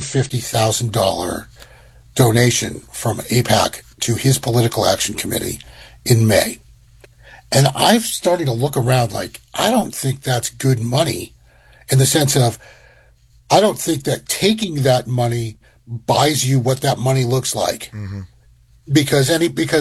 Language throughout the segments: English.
$250,000 donation from AIPAC to his political action committee in May. And I've started to look around like, I don't think that's good money, in the sense of, I don't think that taking that money buys you what that money looks like. Mm-hmm. Because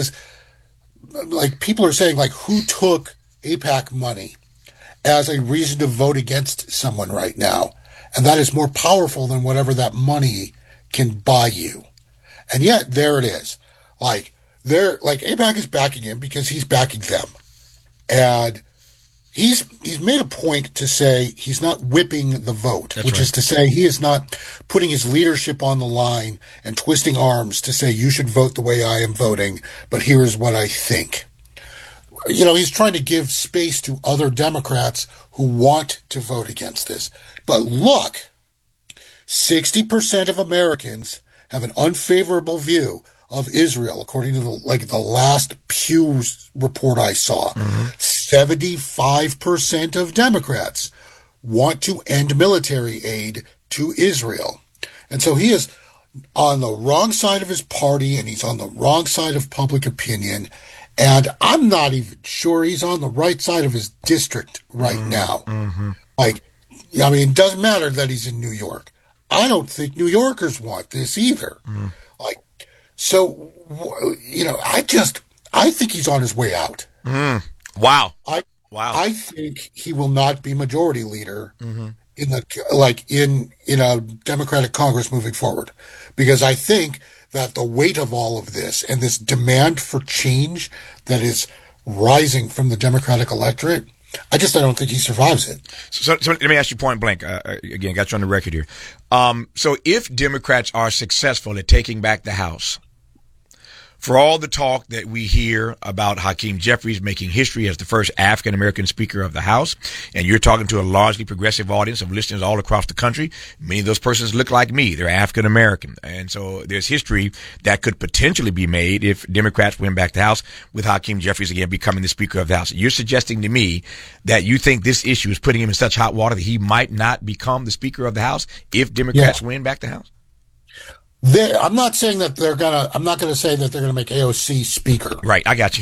like, people are saying, like, who took AIPAC money as a reason to vote against someone right now? And that is more powerful than whatever that money can buy you. And yet, there it is. Like, AIPAC is backing him because he's backing them. And he's made a point to say he's not whipping the vote, which right. is to say he is not putting his leadership on the line and twisting arms to say you should vote the way I am voting, but here is what I think. You know, he's trying to give space to other Democrats who want to vote against this. But look, 60% of Americans have an unfavorable view of Israel, according to the last Pew report I saw. Mm-hmm. 75% of Democrats want to end military aid to Israel. And so he is on the wrong side of his party, and he's on the wrong side of public opinion. And I'm not even sure he's on the right side of his district right now. Mm-hmm. Like, I mean, it doesn't matter that he's in New York. I don't think New Yorkers want this either. Mm. Like, so, you know, I think he's on his way out. Mm. Wow. I think he will not be majority leader mm-hmm. in a Democratic Congress moving forward, because I think that the weight of all of this and this demand for change that is rising from the Democratic electorate, I don't think he survives it. So let me ask you point blank. Again, got you on the record here. So if Democrats are successful at taking back the House, for all the talk that we hear about Hakeem Jeffries making history as the first African-American Speaker of the House, and you're talking to a largely progressive audience of listeners all across the country, many of those persons look like me. They're African-American. And so there's history that could potentially be made if Democrats win back the House with Hakeem Jeffries again becoming the Speaker of the House. You're suggesting to me that you think this issue is putting him in such hot water that he might not become the Speaker of the House if Democrats win back the House? I'm not saying that I'm not going to say that they're going to make AOC Speaker. Right. I got you.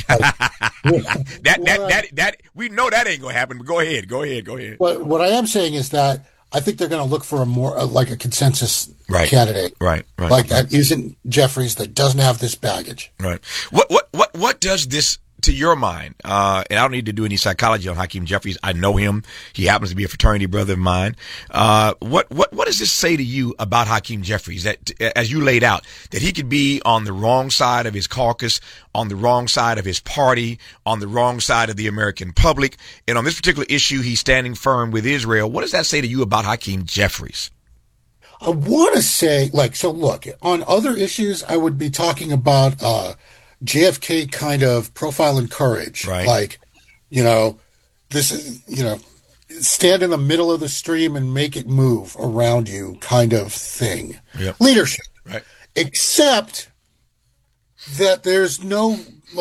that we know that ain't going to happen, but go ahead. But what I am saying is that I think they're going to look for a more like a consensus candidate. Right. Like that isn't Jeffries, that doesn't have this baggage. Right. What does this, to your mind, and I don't need to do any psychology on Hakeem Jeffries. I know him. He happens to be a fraternity brother of mine. What does this say to you about Hakeem Jeffries, that, as you laid out, that he could be on the wrong side of his caucus, on the wrong side of his party, on the wrong side of the American public, and on this particular issue, he's standing firm with Israel? What does that say to you about Hakeem Jeffries? I want to say, so look, on other issues, I would be talking about JFK kind of profile and courage. Right. Like, this is, stand in the middle of the stream and make it move around you kind of thing. Yep. Leadership. Right. Except that there's no,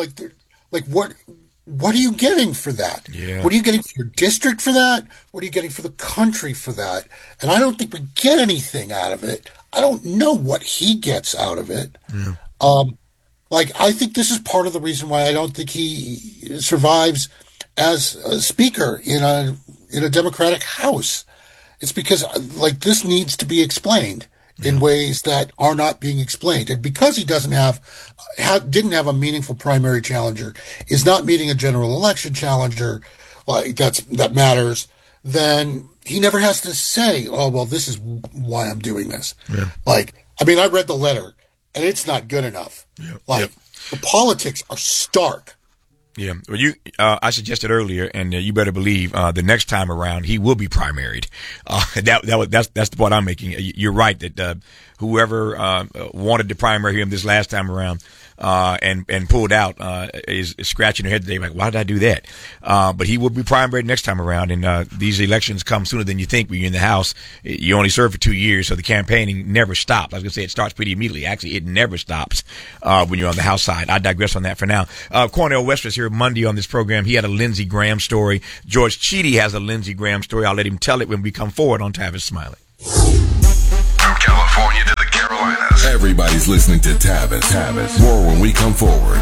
what are you getting for that? Yeah. What are you getting for your district for that? What are you getting for the country for that? And I don't think we get anything out of it. I don't know what he gets out of it. Yeah. I think this is part of the reason why I don't think he survives as a speaker in a Democratic House. It's because this needs to be explained in ways that are not being explained. And because he didn't have a meaningful primary challenger, is not meeting a general election challenger that matters, then he never has to say, oh, well, this is why I'm doing this. Yeah. I read the letter, and it's not good enough. Yep. The politics are stark. Yeah. Well, I suggested earlier, and you better believe, the next time around, he will be primaried. That's the point I'm making. You're right that, whoever, wanted to primary him this last time around, and pulled out, is scratching their head today, like, why did I do that? But he will be primaried next time around, and these elections come sooner than you think when you're in the House. You only serve for 2 years, so the campaigning never stops. I was going to say it starts pretty immediately. Actually, it never stops when you're on the House side. I digress on that for now. Cornel West was here Monday on this program. He had a Lindsey Graham story. George Cheedy has a Lindsey Graham story. I'll let him tell it when we come forward on Tavis Smiley. California to the Everybody's listening to Tavis. More when we come forward.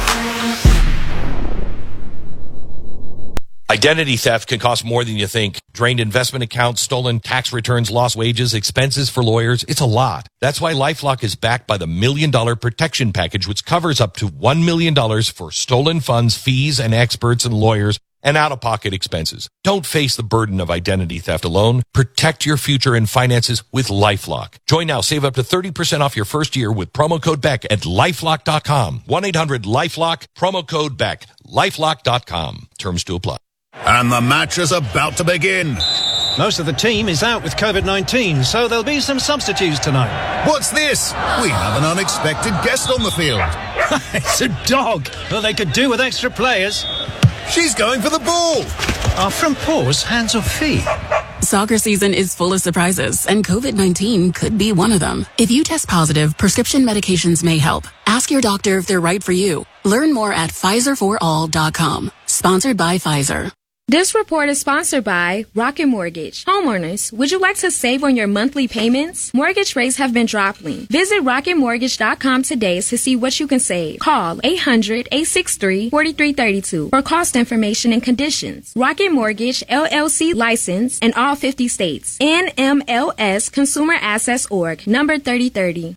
Identity theft can cost more than you think. Drained investment accounts, stolen tax returns, lost wages, expenses for lawyers. It's a lot. That's why LifeLock is backed by the $1 Million Protection Package, which covers up to $1 million for stolen funds, fees, and experts and lawyers, and out-of-pocket expenses. Don't face the burden of identity theft alone. Protect your future and finances with LifeLock. Join now. Save up to 30% off your first year with promo code BECK at LifeLock.com. 1-800-LifeLock, promo code BECK. LifeLock.com. Terms to apply. And the match is about to begin. Most of the team is out with COVID-19, so there'll be some substitutes tonight. What's this? We have an unexpected guest on the field. It's a dog. Well, they could do with extra players. She's going for the ball. Are front paws hands or feet? Soccer season is full of surprises, and COVID-19 could be one of them. If you test positive, prescription medications may help. Ask your doctor if they're right for you. Learn more at PfizerForAll.com. Sponsored by Pfizer. This report is sponsored by Rocket Mortgage. Homeowners, would you like to save on your monthly payments? Mortgage rates have been dropping. Visit RocketMortgage.com today to see what you can save. Call 800-863-4332 for cost information and conditions. Rocket Mortgage, LLC license in all 50 states. NMLS Consumer Access Org, number 3030.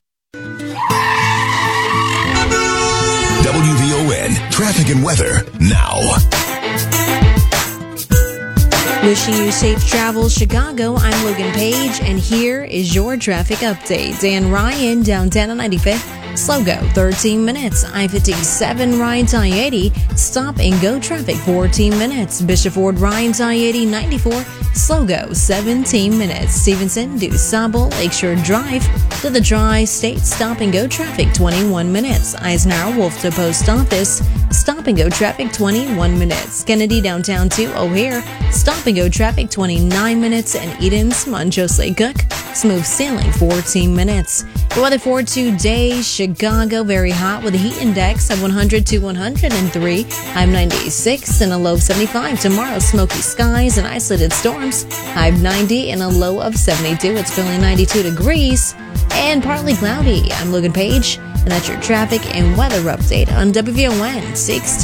WVON, traffic and weather now. Wishing you safe travels, Chicago. I'm Logan Page, and here is your traffic update. Dan Ryan, downtown on 95th. Slow go, 13 minutes. I-57 Ryan to I-80. Stop and go traffic, 14 minutes. Bishop Ford Ryan to I-80, 94. Slow go, 17 minutes. Stevenson, DuSable, Lakeshore Drive to the Tri-State. Stop and go traffic, 21 minutes. Eisenhower Wolf to Post Office. Stop and go traffic, 21 minutes. Kennedy downtown to O'Hare. Stop and go traffic, 29 minutes. And Eden's Montrose Cook. Smooth sailing, 14 minutes. The weather for today, Chicago, very hot with a heat index of 100 to 103. High of 96 and a low of 75. Tomorrow, smoky skies and isolated storms. High of 90 and a low of 72. It's feeling 92 degrees and partly cloudy. I'm Logan Page, and that's your traffic and weather update on WVON 16.